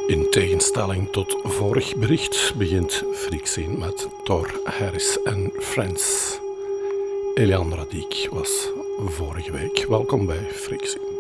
In tegenstelling tot vorig bericht begint Freakscene met Thor Harris en Friends. Eliane Radiek was vorige week. Welkom bij Freakscene.